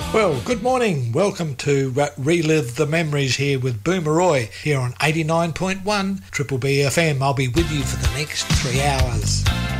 Well, good morning. Welcome to Relive the Memories here with Boomeroy here on 89.1 Triple B FM. I'll be with you for the next 3 hours.